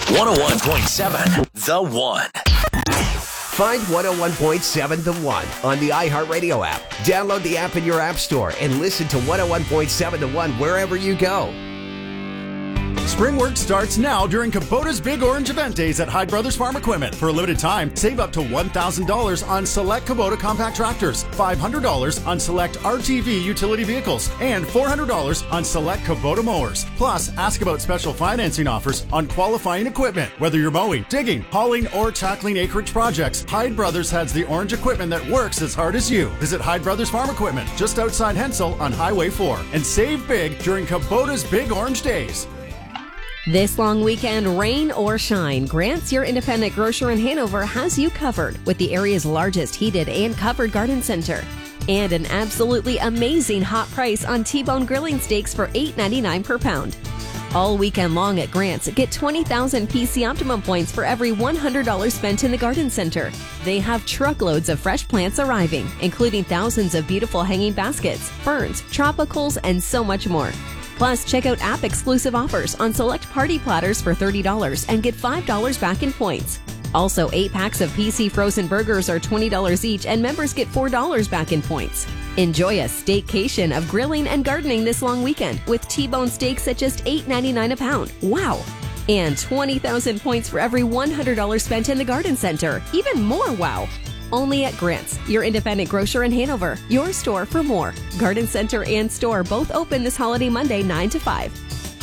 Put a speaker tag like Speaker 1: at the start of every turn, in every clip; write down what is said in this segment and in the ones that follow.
Speaker 1: 101.7 The One.
Speaker 2: Find 101.7 The One on the iHeartRadio app. Download the app in your app store and listen to 101.7 The One wherever you go.
Speaker 3: Spring work starts now during Kubota's Big Orange Event Days at Hyde Brothers Farm Equipment. For a limited time, save up to $1,000 on select Kubota compact tractors, $500 on select RTV utility vehicles, and $400 on select Kubota mowers. Plus, ask about special financing offers on qualifying equipment. Whether you're mowing, digging, hauling, or tackling acreage projects, Hyde Brothers has the orange equipment that works as hard as you. Visit Hyde Brothers Farm Equipment just outside Hensel on Highway 4 and save big during Kubota's Big Orange Days.
Speaker 4: This long weekend, rain or shine, Grant's, your independent grocer in Hanover, has you covered with the area's largest heated and covered garden center. And an absolutely amazing hot price on T-bone grilling steaks for $8.99 per pound. All weekend long at Grant's, get 20,000 PC Optimum points for every $100 spent in the garden center. They have truckloads of fresh plants arriving, including thousands of beautiful hanging baskets, ferns, tropicals, and so much more. Plus, check out app-exclusive offers on select party platters for $30 and get $5 back in points. Also, 8 packs of PC frozen burgers are $20 each, and members get $4 back in points. Enjoy a staycation of grilling and gardening this long weekend with T-bone steaks at just $8.99 a pound. Wow! And 20,000 points for every $100 spent in the garden center. Even more wow! Only at Grant's, your independent grocer in Hanover. Your store for more. Garden Center and store both open this holiday Monday 9 to 5.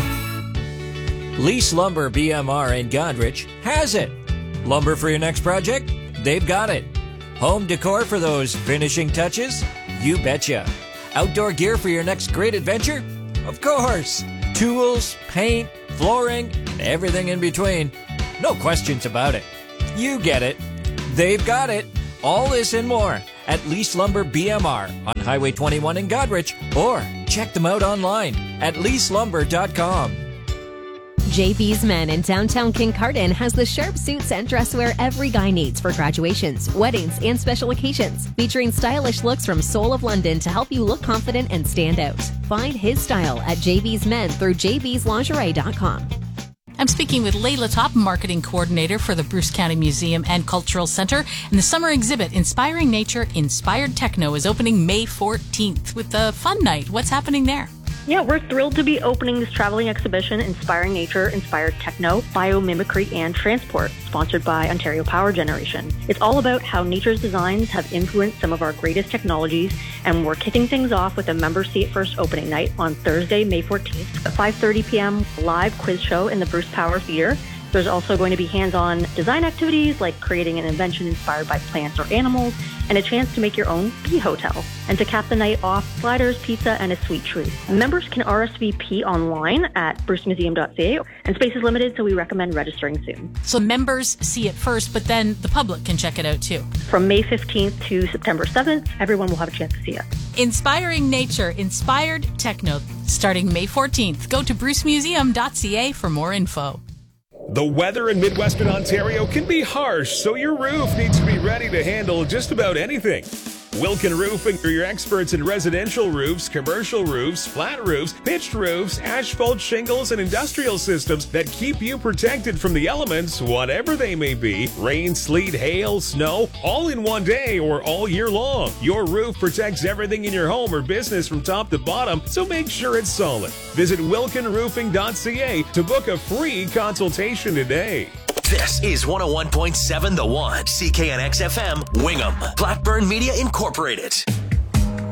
Speaker 5: Lease Lumber BMR in Godrich has it. Lumber for your next project? They've got it. Home decor for those finishing touches? You betcha. Outdoor gear for your next great adventure? Of course. Tools, paint, flooring, and everything in between. No questions about it. You get it. They've got it. All this and more at Lease Lumber BMR on Highway 21 in Godrich, or check them out online at leaselumber.com.
Speaker 4: JB's Men in downtown Kincardine has the sharp suits and dresswear every guy needs for graduations, weddings, and special occasions, featuring stylish looks from Soul of London to help you look confident and stand out. Find his style at JB's Men through jbslingerie.com.
Speaker 6: I'm speaking with Layla Top, Marketing Coordinator for the Bruce County Museum and Cultural Center. And the summer exhibit, Inspiring Nature, Inspired Techno, is opening May 14th with a fun night. What's happening there?
Speaker 7: Yeah, we're thrilled to be opening this traveling exhibition, Inspiring Nature, Inspired Techno, Biomimicry and Transport, sponsored by Ontario Power Generation. It's all about how nature's designs have influenced some of our greatest technologies, and we're kicking things off with a Member See It First opening night on Thursday, May 14th at 5:30 p.m. live quiz show in the Bruce Power Theatre. There's also going to be hands-on design activities like creating an invention inspired by plants or animals, and a chance to make your own bee hotel. And to cap the night off, sliders, pizza, and a sweet treat. Members can RSVP online at brucemuseum.ca, and space is limited, so we recommend registering soon.
Speaker 6: So members see it first, but then the public can check it out too.
Speaker 7: From May 15th to September 7th, everyone will have a chance to see it.
Speaker 6: Inspiring Nature, Inspired Techno, starting May 14th. Go to brucemuseum.ca for more info.
Speaker 8: The weather in Midwestern Ontario can be harsh, so your roof needs to be ready to handle just about anything. Wilkin Roofing are your experts in residential roofs, commercial roofs, flat roofs, pitched roofs, asphalt shingles, and industrial systems that keep you protected from the elements, whatever they may be. Rain, sleet, hail, snow, all in one day or all year long. Your roof protects everything in your home or business from top to bottom, so make sure it's solid. Visit wilkinroofing.ca to book a free consultation today.
Speaker 1: This is 101.7 The One, CKNX FM, Wingham, Blackburn Media Incorporated.